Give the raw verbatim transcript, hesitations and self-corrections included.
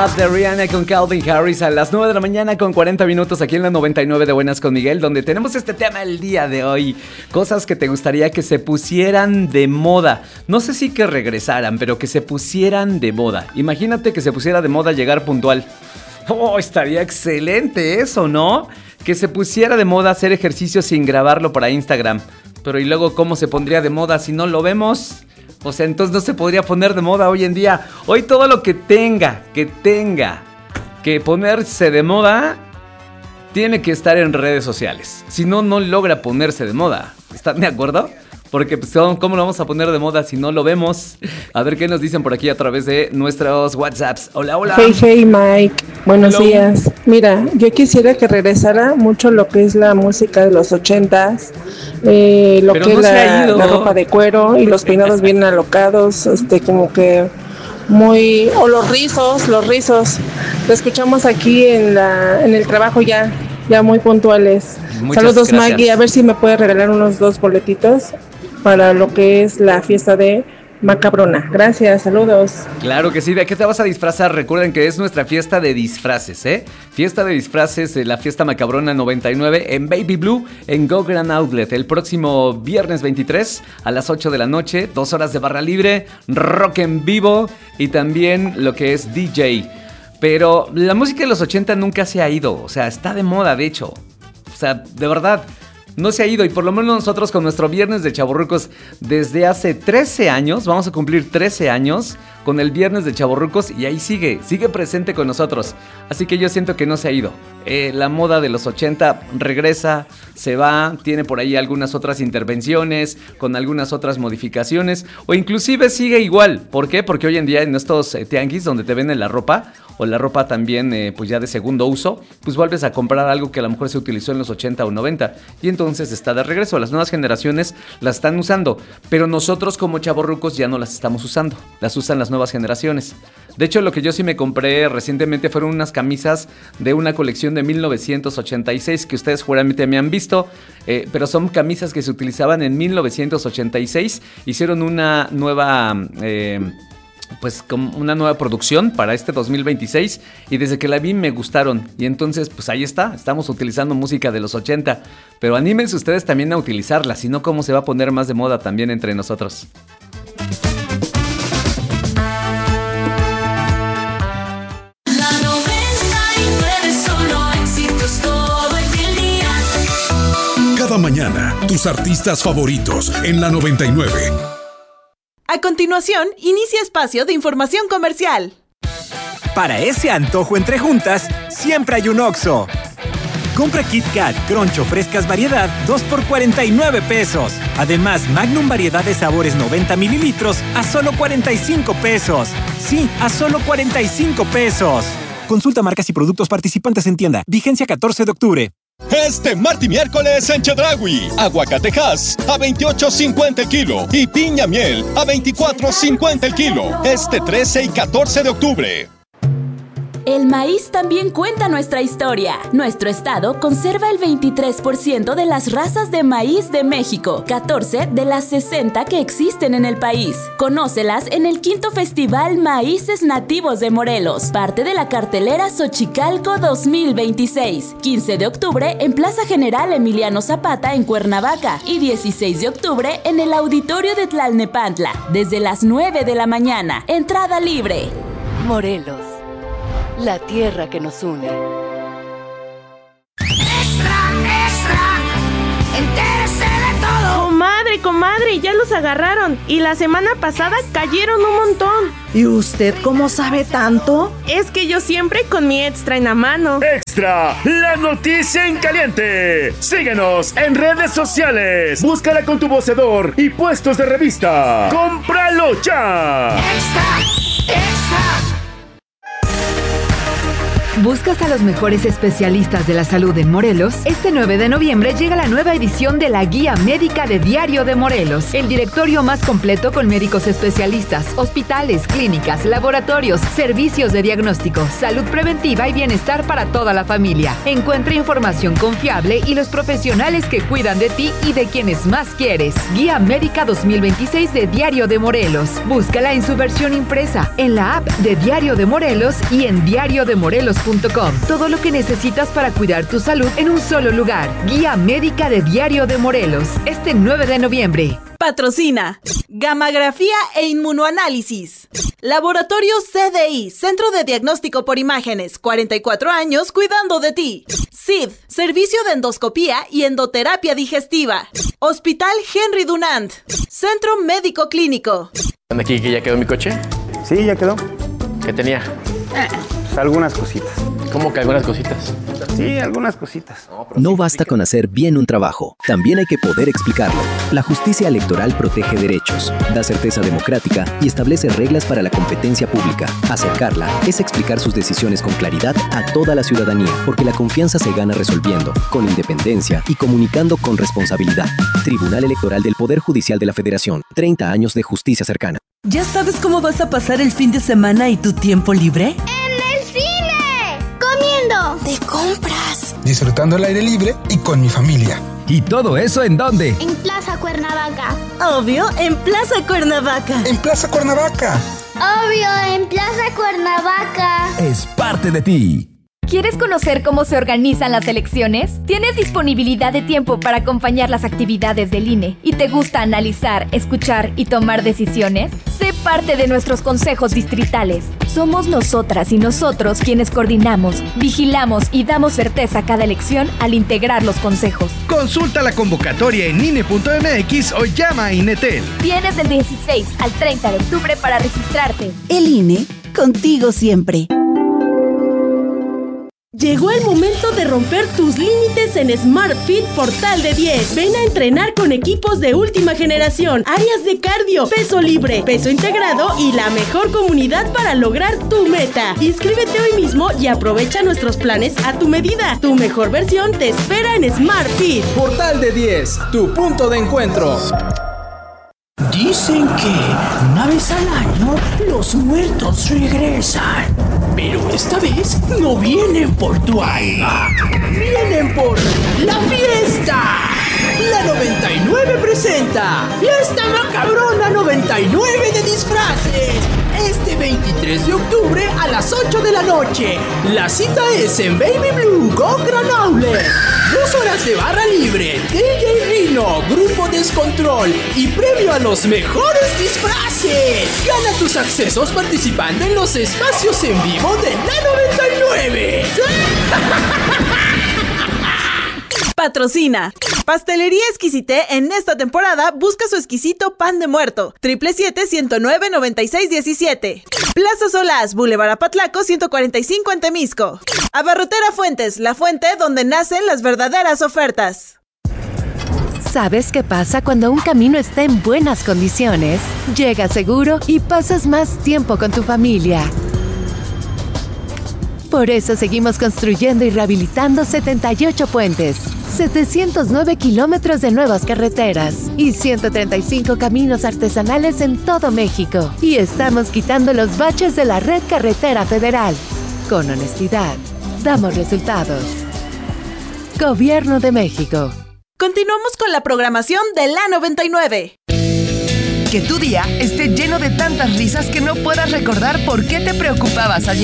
Up de Rihanna con Calvin Harris a las nueve de la mañana con cuarenta minutos aquí en la noventa y nueve de Buenas con Miguel, donde tenemos este tema el día de hoy. Cosas que te gustaría que se pusieran de moda. No sé si que regresaran, pero que se pusieran de moda. Imagínate que se pusiera de moda llegar puntual. Oh, estaría excelente eso, ¿no? Que se pusiera de moda hacer ejercicio sin grabarlo para Instagram. Pero ¿y luego cómo se pondría de moda si no lo vemos? O sea, entonces no se podría poner de moda hoy en día. Hoy todo lo que tenga, que tenga que ponerse de moda, tiene que estar en redes sociales. Si no, no logra ponerse de moda. ¿Están de acuerdo? Porque pues, ¿cómo lo vamos a poner de moda si no lo vemos? A ver qué nos dicen por aquí a través de nuestros WhatsApps. Hola, hola. Hey, hey, Mike. Buenos Hello. días. Mira, yo quisiera que regresara mucho lo que es la música de los ochentas, eh, lo Pero que no es se ha la, ido. la ropa de cuero y los peinados bien alocados, este, como que muy... O los rizos, los rizos. Lo escuchamos aquí en la en el trabajo ya, ya muy puntuales. Muchas Saludos, gracias. Maggie. A ver si me puedes regalar unos dos boletitos para lo que es la fiesta de Macabrona. Gracias, saludos. Claro que sí, ¿de qué te vas a disfrazar? Recuerden que es nuestra fiesta de disfraces, ¿eh? Fiesta de disfraces de la fiesta Macabrona noventa y nueve en Baby Blue, en Go Grand Outlet, el próximo viernes veintitrés a las ocho de la noche, dos horas de barra libre, rock en vivo y también lo que es D J. Pero la música de los ochenta nunca se ha ido, o sea, está de moda, de hecho. O sea, de verdad, no se ha ido. Y por lo menos nosotros con nuestro Viernes de Chavorrucos desde hace trece años, vamos a cumplir trece años con el Viernes de Chavorrucos y ahí sigue, sigue presente con nosotros. Así que yo siento que no se ha ido. Eh, la moda de los ochenta regresa, se va, tiene por ahí algunas otras intervenciones, con algunas otras modificaciones, o inclusive sigue igual. ¿Por qué? Porque hoy en día en estos eh, tianguis donde te venden la ropa, o la ropa también eh, pues ya de segundo uso, pues vuelves a comprar algo que a lo mejor se utilizó en los ochenta o noventa y entonces está de regreso. Las nuevas generaciones las están usando, pero nosotros como chavorrucos ya no las estamos usando, las usan las nuevas generaciones. De hecho, lo que yo sí me compré recientemente fueron unas camisas de una colección de mil novecientos ochenta y seis que ustedes seguramente me han visto, eh, pero son camisas que se utilizaban en mil novecientos ochenta y seis, hicieron una nueva... Eh, pues como una nueva producción para este dos mil veintiséis y desde que la vi me gustaron y entonces pues ahí está, estamos utilizando música de los ochenta, pero anímense ustedes también a utilizarla, si no cómo se va a poner más de moda también entre nosotros. La noventa y nueve solo éxitos todo el día. Cada mañana, tus artistas favoritos en la noventa y nueve. A continuación, inicia espacio de información comercial. Para ese antojo entre juntas, siempre hay un Oxxo. Compra Kit Kat, Crunch o frescas variedad, dos por cuarenta y nueve pesos. Además, Magnum variedad de sabores noventa mililitros a solo cuarenta y cinco pesos. Sí, a solo cuarenta y cinco pesos. Consulta marcas y productos participantes en tienda. Vigencia catorce de octubre. Este martes y miércoles en Chedraui, aguacatejas a veintiocho cincuenta el kilo y piña miel a veinticuatro cincuenta el kilo. Este trece y catorce de octubre. El maíz también cuenta nuestra historia. Nuestro estado conserva el veintitrés por ciento de las razas de maíz de México, catorce de las sesenta que existen en el país. Conócelas en el quinto Festival Maíces Nativos de Morelos, parte de la cartelera Xochicalco dos mil veintiséis. quince de octubre en Plaza General Emiliano Zapata en Cuernavaca y dieciséis de octubre en el Auditorio de Tlalnepantla, desde las nueve de la mañana. Entrada libre. Morelos, la tierra que nos une. Extra, extra, entérese de todo. Comadre, comadre, ya los agarraron. Y la semana pasada cayeron un montón. ¿Y usted cómo sabe tanto? Es que yo siempre con mi extra en la mano. Extra, la noticia en caliente. Síguenos en redes sociales. Búscala con tu vocedor y puestos de revista. ¡Cómpralo ya! Extra, extra. ¿Buscas a los mejores especialistas de la salud en Morelos? Este nueve de noviembre llega la nueva edición de la Guía Médica de Diario de Morelos, el directorio más completo con médicos especialistas, hospitales, clínicas, laboratorios, servicios de diagnóstico, salud preventiva y bienestar para toda la familia. Encuentra información confiable y los profesionales que cuidan de ti y de quienes más quieres. Guía Médica dos mil veintiséis de Diario de Morelos. Búscala en su versión impresa, en la app de Diario de Morelos y en diario de morelos punto com. Todo lo que necesitas para cuidar tu salud en un solo lugar. Guía Médica de Diario de Morelos. Este nueve de noviembre. Patrocina Gammagrafía e Inmunoanálisis. Laboratorio C D I, Centro de Diagnóstico por Imágenes, cuarenta y cuatro años cuidando de ti. S I D, Servicio de Endoscopía y Endoterapia Digestiva. Hospital Henry Dunant, Centro Médico Clínico. ¿Aquí que ya quedó mi coche? Sí, ya quedó. ¿Qué tenía? Pues algunas cositas. ¿Cómo que algunas cositas? Sí, algunas cositas. No basta con hacer bien un trabajo, también hay que poder explicarlo. La justicia electoral protege derechos, da certeza democrática y establece reglas para la competencia pública. Acercarla es explicar sus decisiones con claridad a toda la ciudadanía, porque la confianza se gana resolviendo, con independencia y comunicando con responsabilidad. Tribunal Electoral del Poder Judicial de la Federación. treinta años de justicia cercana. ¿Ya sabes cómo vas a pasar el fin de semana y tu tiempo libre? Comiendo. De compras. Disfrutando el aire libre y con mi familia. ¿Y todo eso en dónde? En Plaza Cuernavaca. Obvio, en Plaza Cuernavaca. En Plaza Cuernavaca. Obvio, en Plaza Cuernavaca. Es parte de ti. ¿Quieres conocer cómo se organizan las elecciones? ¿Tienes disponibilidad de tiempo para acompañar las actividades del I N E? ¿Y te gusta analizar, escuchar y tomar decisiones? Sé parte de nuestros consejos distritales. Somos nosotras y nosotros quienes coordinamos, vigilamos y damos certeza a cada elección al integrar los consejos. Consulta la convocatoria en I N E punto M X o llama a INETEL. Tienes del dieciséis al treinta de octubre para registrarte. El I N E, contigo siempre. Llegó el momento de romper tus límites en SmartFit Portal de diez. Ven a entrenar con equipos de última generación, áreas de cardio, peso libre, peso integrado y la mejor comunidad para lograr tu meta. Inscríbete hoy mismo y aprovecha nuestros planes a tu medida. Tu mejor versión te espera en SmartFit. Portal de diez, tu punto de encuentro. Dicen que una vez al año los muertos regresan. Pero esta vez no vienen por tu alma. Vienen por la fiesta. La noventa y nueve presenta Fiesta Macabrona noventa y nueve de disfraces. Este veintitrés de octubre a las ocho de la noche. La cita es en Baby Blue Go Gran Outlet. Dos horas de barra libre, D J Rino, Grupo Descontrol y premio a los mejores disfraces. Gana tus accesos participando en los espacios en vivo de la noventa y nueve. Patrocina Pastelería Exquisité. En esta temporada busca su exquisito pan de muerto. Triple siete ciento nueve noventa y seis diecisiete. Plaza Solás, Boulevard Apatlaco ciento cuarenta y cinco en Temisco. Abarrotera Fuentes, la fuente donde nacen las verdaderas ofertas. ¿Sabes qué pasa cuando un camino está en buenas condiciones? Llegas seguro y pasas más tiempo con tu familia. Por eso seguimos construyendo y rehabilitando setenta y ocho puentes, setecientos nueve kilómetros de nuevas carreteras y ciento treinta y cinco caminos artesanales en todo México. Y estamos quitando los baches de la red carretera federal. Con honestidad, damos resultados. Gobierno de México. Continuamos con la programación de la noventa y nueve. Que tu día esté lleno de tantas risas que no puedas recordar por qué te preocupabas ayer.